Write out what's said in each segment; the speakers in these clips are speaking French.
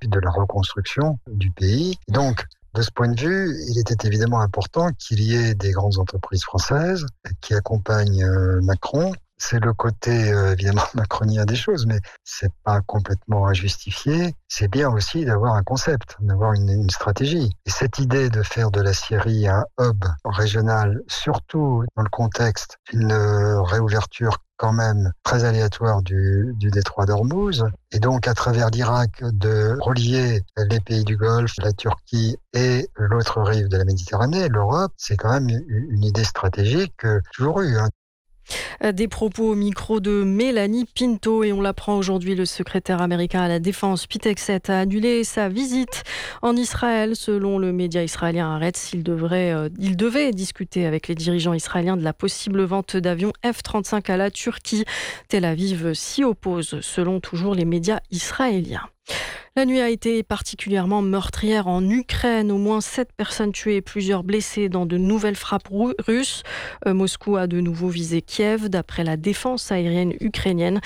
suite de la reconstruction du pays. Donc, de ce point de vue, il était évidemment important qu'il y ait des grandes entreprises françaises qui accompagnent Macron. C'est le côté évidemment macronien des choses, mais c'est pas complètement injustifié. C'est bien aussi d'avoir un concept, d'avoir une stratégie. Et cette idée de faire de l'acierie un hub régional, surtout dans le contexte d'une réouverture quand même très aléatoire du détroit d'Ormuz, et donc à travers l'Irak de relier les pays du Golfe, la Turquie et l'autre rive de la Méditerranée, l'Europe, c'est quand même une idée stratégique toujours eue. Des propos au micro de Mélanie Pinto, et on l'apprend aujourd'hui, le secrétaire américain à la défense Pete Hegseth a annulé sa visite en Israël. Selon le média israélien Haaretz, il devait discuter avec les dirigeants israéliens de la possible vente d'avions F-35 à la Turquie. Tel Aviv s'y oppose, selon toujours les médias israéliens. La nuit a été particulièrement meurtrière en Ukraine. Au moins 7 personnes tuées et plusieurs blessées dans de nouvelles frappes russes. Moscou a de nouveau visé Kiev. D'après la défense aérienne ukrainienne,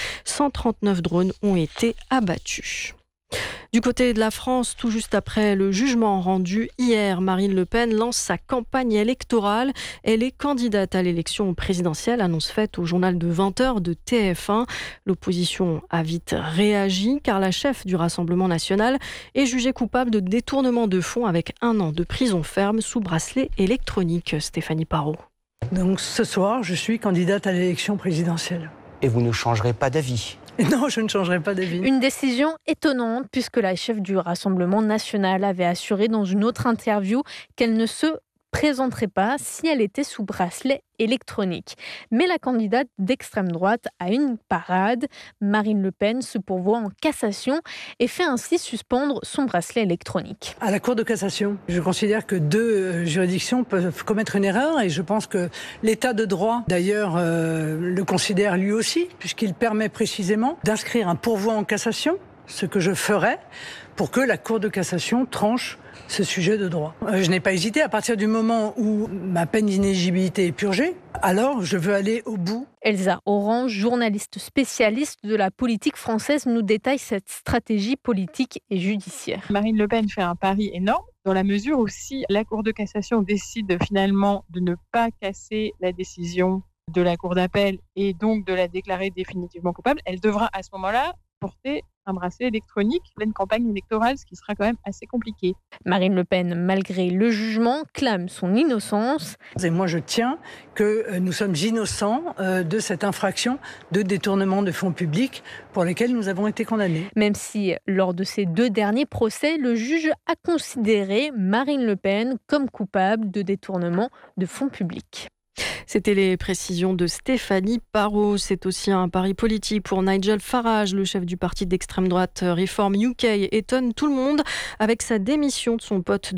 139 drones ont été abattus. Du côté de la France, tout juste après le jugement rendu hier, Marine Le Pen lance sa campagne électorale. Elle est candidate à l'élection présidentielle, annonce faite au journal de 20h de TF1. L'opposition a vite réagi car la chef du Rassemblement national est jugée coupable de détournement de fonds avec 1 an de prison ferme sous bracelet électronique. Stéphanie Parot. Donc ce soir, je suis candidate à l'élection présidentielle. Et vous ne changerez pas d'avis ? Non, je ne changerai pas d'avis. Une décision étonnante puisque la chef du Rassemblement national avait assuré dans une autre interview qu'elle ne se présenterait pas si elle était sous bracelet électronique. Mais la candidate d'extrême droite a une parade. Marine Le Pen se pourvoit en cassation et fait ainsi suspendre son bracelet électronique. À la Cour de cassation, je considère que 2 juridictions peuvent commettre une erreur et je pense que l'État de droit, d'ailleurs, le considère lui aussi, puisqu'il permet précisément d'inscrire un pourvoi en cassation, ce que je ferai, pour que la Cour de cassation tranche ce sujet de droit. Je n'ai pas hésité. À partir du moment où ma peine d'inéligibilité est purgée, alors je veux aller au bout. Elsa Orange, journaliste spécialiste de la politique française, nous détaille cette stratégie politique et judiciaire. Marine Le Pen fait un pari énorme dans la mesure où si la Cour de cassation décide finalement de ne pas casser la décision de la Cour d'appel et donc de la déclarer définitivement coupable, elle devra à ce moment-là porter un bracelet électronique, pleine campagne électorale, ce qui sera quand même assez compliqué. Marine Le Pen, malgré le jugement, clame son innocence. Et moi, je tiens que nous sommes innocents de cette infraction de détournement de fonds publics pour lesquels nous avons été condamnés. Même si, lors de ces 2 derniers procès, le juge a considéré Marine Le Pen comme coupable de détournement de fonds publics. C'était les précisions de Stéphanie Parot. C'est aussi un pari politique pour Nigel Farage, le chef du parti d'extrême droite Reform UK, étonne tout le monde avec sa démission de son poste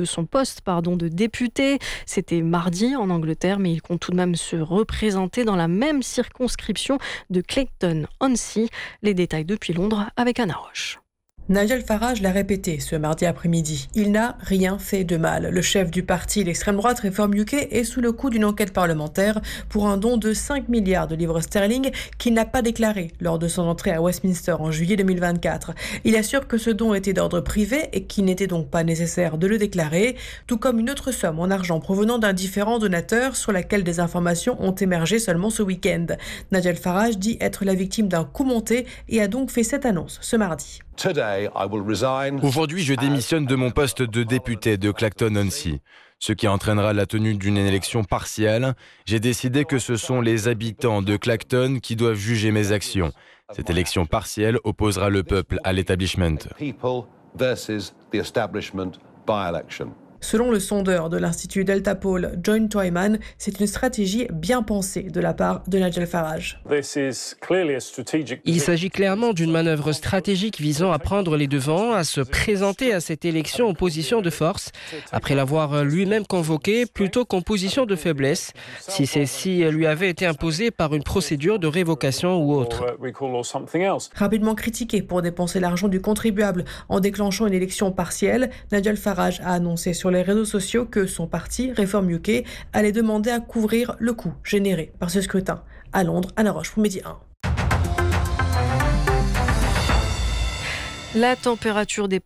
de député. C'était mardi en Angleterre, mais il compte tout de même se représenter dans la même circonscription de Clacton-on-Sea. Les détails depuis Londres avec Anna Roche. Nigel Farage l'a répété ce mardi après-midi. Il n'a rien fait de mal. Le chef du parti l'extrême droite Reform UK est sous le coup d'une enquête parlementaire pour un don de 5 milliards de livres sterling qu'il n'a pas déclaré lors de son entrée à Westminster en juillet 2024. Il assure que ce don était d'ordre privé et qu'il n'était donc pas nécessaire de le déclarer, tout comme une autre somme en argent provenant d'un différent donateur sur laquelle des informations ont émergé seulement ce week-end. Nigel Farage dit être la victime d'un coup monté et a donc fait cette annonce ce mardi. Aujourd'hui, je démissionne de mon poste de député de Clacton-on-Sea, ce qui entraînera la tenue d'une élection partielle. J'ai décidé que ce sont les habitants de Clacton qui doivent juger mes actions. Cette élection partielle opposera le peuple à l'établissement. Selon le sondeur de l'Institut Delta Poll, John Twyman, c'est une stratégie bien pensée de la part de Nigel Farage. Il s'agit clairement d'une manœuvre stratégique visant à prendre les devants, à se présenter à cette élection en position de force, après l'avoir lui-même convoqué plutôt qu'en position de faiblesse, si celle-ci lui avait été imposée par une procédure de révocation ou autre. Rapidement critiqué pour dépenser l'argent du contribuable en déclenchant une élection partielle, Nigel Farage a annoncé sur les réseaux sociaux que son parti, Reform UK, allait demander à couvrir le coût généré par ce scrutin. À Londres, Anna Roche pour Midi 1. La température des